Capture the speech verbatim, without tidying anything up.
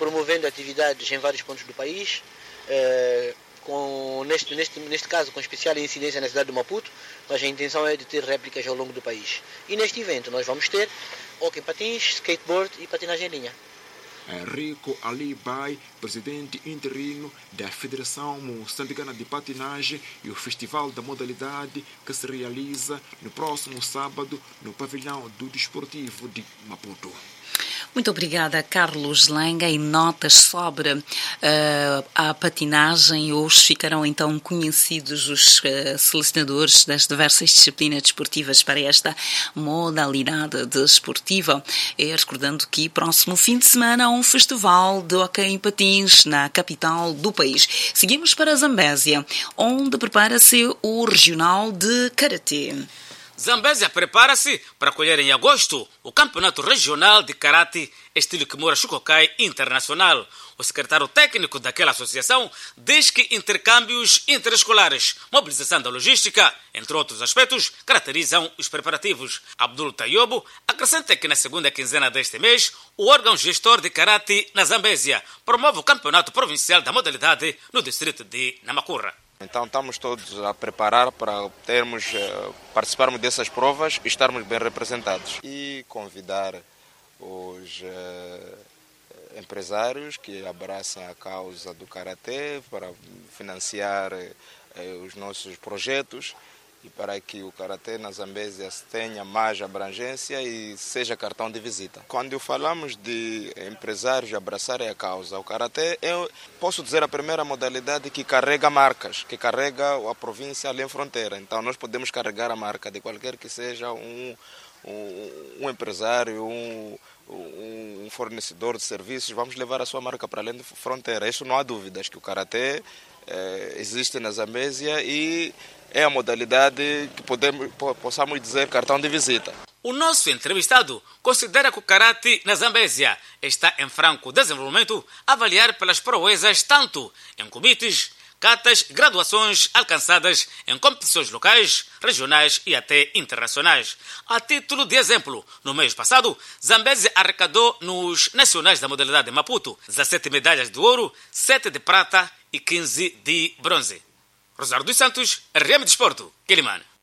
promovendo atividades em vários pontos do país, eh, com, neste, neste, neste caso com especial incidência na cidade de Maputo, mas a intenção é de ter réplicas ao longo do país. E neste evento nós vamos ter hóquei em patins, skateboard e patinagem em linha. Enrico Ali Bai, presidente interino da Federação Moçambicana de Patinagem, e o Festival da Modalidade que se realiza no próximo sábado no Pavilhão do Desportivo de Maputo. Muito obrigada, Carlos Lenga. E notas sobre uh, a patinagem. Hoje ficarão então conhecidos os uh, selecionadores das diversas disciplinas desportivas para esta modalidade desportiva. E recordando que próximo fim de semana há um festival de hóquei em patins na capital do país. Seguimos para a Zambésia, onde prepara-se o Regional de Karatê. Zambésia prepara-se para acolher em agosto o Campeonato Regional de Karate estilo Kimura Shukokai Internacional. O secretário técnico daquela associação diz que intercâmbios interescolares, mobilização da logística, entre outros aspectos, caracterizam os preparativos. Abdul Tayobo acrescenta que na segunda quinzena deste mês, o órgão gestor de Karate na Zambésia promove o Campeonato Provincial da modalidade no distrito de Namakura. Então estamos todos a preparar para termos, participarmos dessas provas e estarmos bem representados. E convidar os uh, empresários que abracem a causa do Karatê para financiar uh, os nossos projetos e para que o Karatê na Zambésia tenha mais abrangência e seja cartão de visita. Quando falamos de empresários abraçarem a causa, o Karatê, eu posso dizer a primeira modalidade que carrega marcas, que carrega a província ali em fronteira. Então nós podemos carregar a marca de qualquer que seja um, um, um empresário, um, um fornecedor de serviços, vamos levar a sua marca para além de fronteira. Isso não há dúvidas que o Karatê eh, existe na Zambésia e é a modalidade que podemos, possamos dizer cartão de visita. O nosso entrevistado considera que o Karate na Zambésia está em franco desenvolvimento, a avaliar pelas proezas tanto em comites, catas, graduações alcançadas em competições locais, regionais e até internacionais. A título de exemplo, no mês passado, Zambésia arrecadou nos nacionais da modalidade Maputo dezessete medalhas de ouro, sete de prata e quinze de bronze. Rosário dos Santos, R M Desporto, Quilimane.